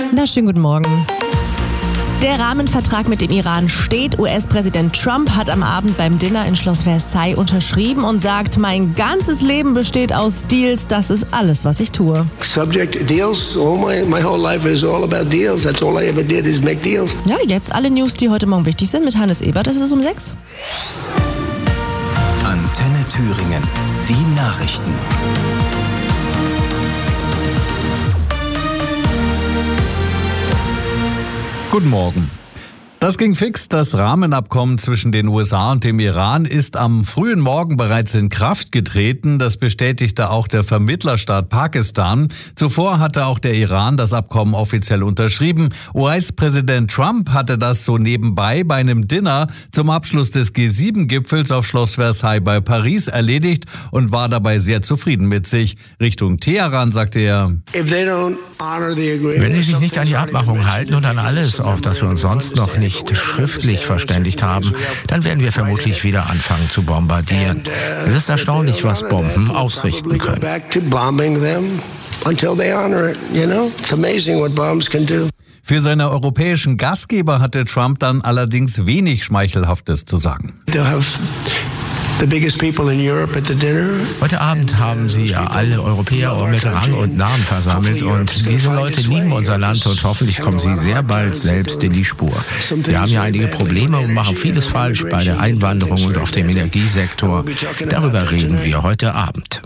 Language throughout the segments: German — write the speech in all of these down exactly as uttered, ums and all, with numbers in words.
Na, schönen guten Morgen. Der Rahmenvertrag mit dem Iran steht. U S-Präsident Trump hat am Abend beim Dinner in Schloss Versailles unterschrieben und sagt, mein ganzes Leben besteht aus Deals, das ist alles, was ich tue. Subject to deals. All my, my whole life is all about deals. That's all I ever did is make deals. Ja, jetzt alle News, die heute Morgen wichtig sind mit Hannes Ebert. Es ist um sechs. Antenne Thüringen. Die Nachrichten. Guten Morgen. Das ging fix. Das Rahmenabkommen zwischen den U S A und dem Iran ist am frühen Morgen bereits in Kraft getreten. Das bestätigte auch der Vermittlerstaat Pakistan. Zuvor hatte auch der Iran das Abkommen offiziell unterschrieben. U S-Präsident Trump hatte das so nebenbei bei einem Dinner zum Abschluss des G sieben Gipfels auf Schloss Versailles bei Paris erledigt und war dabei sehr zufrieden mit sich. Richtung Teheran sagte er: Wenn sie sich nicht an die Abmachung halten und an alles, auf das wir uns sonst noch nicht schriftlich verständigt haben, dann werden wir vermutlich wieder anfangen zu bombardieren. Es ist erstaunlich, was Bomben ausrichten können. Für seine europäischen Gastgeber hatte Trump dann allerdings wenig Schmeichelhaftes zu sagen. Heute Abend haben Sie ja alle Europäer mit Rang und Namen versammelt und diese Leute lieben unser Land und hoffentlich kommen sie sehr bald selbst in die Spur. Wir haben ja einige Probleme und machen vieles falsch bei der Einwanderung und auf dem Energiesektor. Darüber reden wir heute Abend.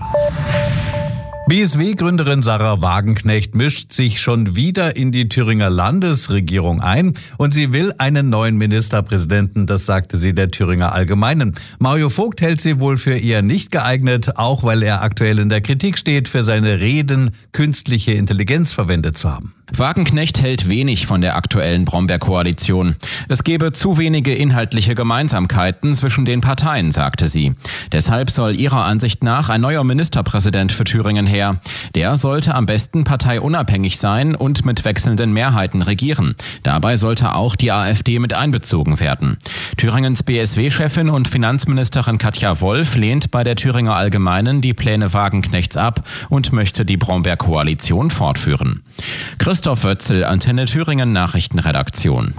B S W-Gründerin Sarah Wagenknecht mischt sich schon wieder in die Thüringer Landesregierung ein und sie will einen neuen Ministerpräsidenten, das sagte sie der Thüringer Allgemeinen. Mario Vogt hält sie wohl für eher nicht geeignet, auch weil er aktuell in der Kritik steht, für seine Reden künstliche Intelligenz verwendet zu haben. Wagenknecht hält wenig von der aktuellen Brombeer-Koalition. Es gebe zu wenige inhaltliche Gemeinsamkeiten zwischen den Parteien, sagte sie. Deshalb soll ihrer Ansicht nach ein neuer Ministerpräsident für Thüringen her. Der sollte am besten parteiunabhängig sein und mit wechselnden Mehrheiten regieren. Dabei sollte auch die AfD mit einbezogen werden. Thüringens B S W-Chefin und Finanzministerin Katja Wolf lehnt bei der Thüringer Allgemeinen die Pläne Wagenknechts ab und möchte die Brombeer-Koalition fortführen. Christoph Wötzel, Antenne Thüringen Nachrichtenredaktion.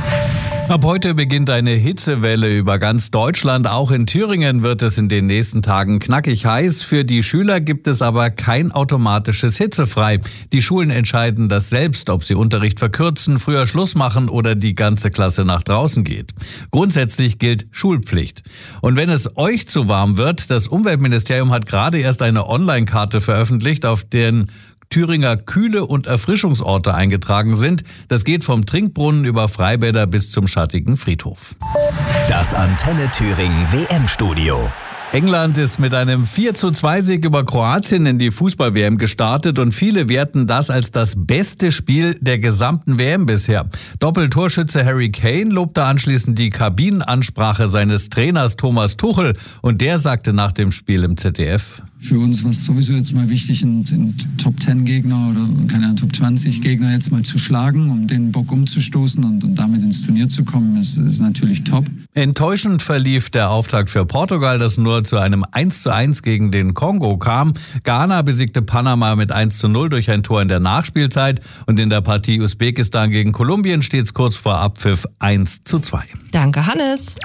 Ab heute beginnt eine Hitzewelle über ganz Deutschland. Auch in Thüringen wird es in den nächsten Tagen knackig heiß. Für die Schüler gibt es aber kein automatisches Hitzefrei. Die Schulen entscheiden das selbst, ob sie Unterricht verkürzen, früher Schluss machen oder die ganze Klasse nach draußen geht. Grundsätzlich gilt Schulpflicht. Und wenn es euch zu warm wird, das Umweltministerium hat gerade erst eine Online-Karte veröffentlicht, auf deren Thüringer Kühle- und Erfrischungsorte eingetragen sind. Das geht vom Trinkbrunnen über Freibäder bis zum schattigen Friedhof. Das Antenne Thüringen W M-Studio. England ist mit einem vier zu zwei Sieg über Kroatien in die Fußball-W M gestartet und viele werten das als das beste Spiel der gesamten W M bisher. Doppeltorschütze Harry Kane lobte anschließend die Kabinenansprache seines Trainers Thomas Tuchel und der sagte nach dem Spiel im Z D F: Für uns war es sowieso jetzt mal wichtig, einen Top zehn Gegner oder keine Ahnung, Top zwanzig Gegner jetzt mal zu schlagen, um den Bock umzustoßen und, und damit ins Turnier zu kommen. Das ist natürlich top. Enttäuschend verlief der Auftakt für Portugal, das nur zu einem eins zu eins gegen den Kongo kam. Ghana besiegte Panama mit eins zu null durch ein Tor in der Nachspielzeit und in der Partie Usbekistan gegen Kolumbien steht es kurz vor Abpfiff eins zu zwei. Danke, Hannes.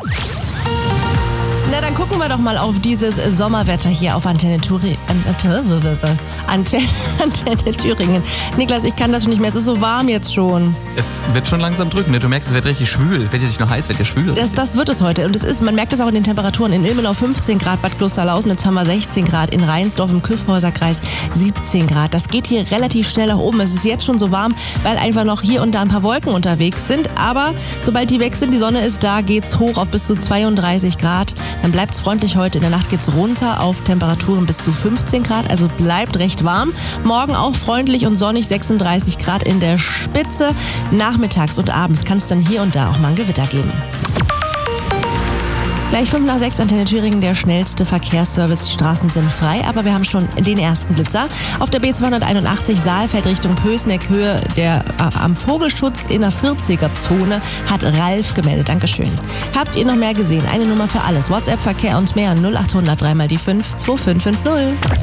Na, dann gucken wir doch mal auf dieses Sommerwetter hier auf Antenne Thüringen. Antenne, Antenne Thüringen. Niklas, ich kann das schon nicht mehr. Es ist so warm jetzt schon. Es wird schon langsam drücken, ne? Du merkst, es wird richtig schwül. Wird ja nicht nur heiß, wird ja schwül. Das, das wird es heute. Und es ist, man merkt es auch in den Temperaturen. In Ilmenau fünfzehn Grad, Bad Klosterlausen, jetzt haben wir sechzehn Grad. In Rheinsdorf im Kyffhäuserkreis siebzehn Grad. Das geht hier relativ schnell nach oben. Es ist jetzt schon so warm, weil einfach noch hier und da ein paar Wolken unterwegs sind. Aber sobald die weg sind, die Sonne ist da, geht's hoch auf bis zu zweiunddreißig Grad. Dann bleibt es freundlich heute. In der Nacht geht es runter auf Temperaturen bis zu fünfzehn Grad. Also bleibt recht warm. Morgen auch freundlich und sonnig, sechsunddreißig Grad in der Spitze. Nachmittags und abends kann es dann hier und da auch mal ein Gewitter geben. Gleich fünf nach sechs, Antenne Thüringen, der schnellste Verkehrsservice. Die Straßen sind frei, aber wir haben schon den ersten Blitzer. Auf der B zweihunderteinundachtzig Saalfeld Richtung Pößneck, Höhe der äh, am Vogelschutz in der vierziger-Zone, hat Ralf gemeldet. Dankeschön. Habt ihr noch mehr gesehen? Eine Nummer für alles. WhatsApp, Verkehr und mehr. null acht hundert drei mal die fünf zwei fünf fünf null.